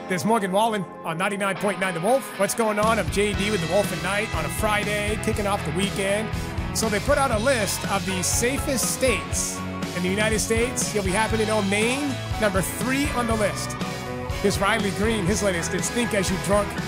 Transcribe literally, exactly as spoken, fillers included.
There's Morgan Wallen on ninety-nine point nine The Wolf. What's going on? I'm J D with The Wolf at Night on a Friday, kicking off the weekend. So they put out a list of the safest states in the United States. You'll be happy to know Maine, number three on the list. Here's Riley Green. His latest is Think As You Drunk